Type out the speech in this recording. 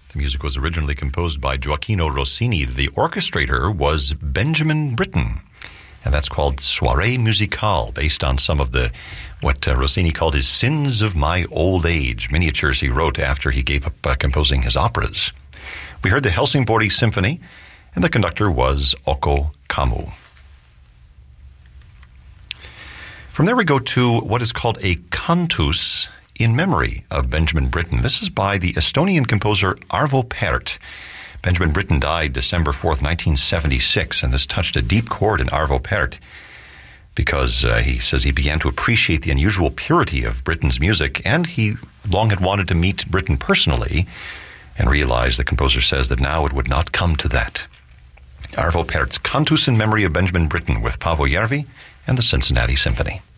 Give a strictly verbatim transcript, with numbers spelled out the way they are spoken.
The music was originally composed by Gioacchino Rossini. The orchestrator was Benjamin Britten. And that's called Soirée Musicale, based on some of the, what uh, Rossini called his sins of my old age, miniatures he wrote after he gave up uh, composing his operas. We heard the Helsingborg Symphony, and the conductor was Occo Kamu. From there we go to what is called a cantus in memory of Benjamin Britten. This is by the Estonian composer Arvo Pärt. Benjamin Britten died December fourth, nineteen seventy-six, and this touched a deep chord in Arvo Pärt because uh, he says he began to appreciate the unusual purity of Britten's music, and he long had wanted to meet Britten personally and realized, the composer says, that now it would not come to that. Arvo Pärt's Cantus in memory of Benjamin Britten with Paavo Järvi and the Cincinnati Symphony.